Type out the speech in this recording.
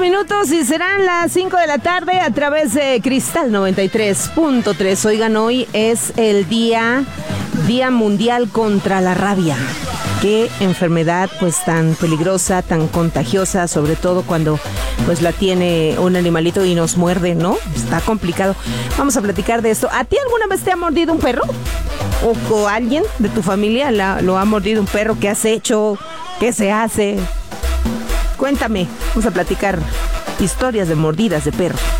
minutos y serán las 5 de la tarde a través de Cristal 93.3. Oigan, hoy es el Día Mundial contra la Rabia. Qué enfermedad pues tan peligrosa, tan contagiosa, sobre todo cuando pues la tiene un animalito y nos muerde, ¿no? Está complicado. Vamos a platicar de esto. ¿A ti alguna vez te ha mordido un perro? ¿O alguien de tu familia lo ha mordido un perro? ¿Qué has hecho? ¿Qué se hace? Cuéntame. Vamos a platicar historias de mordidas de perro.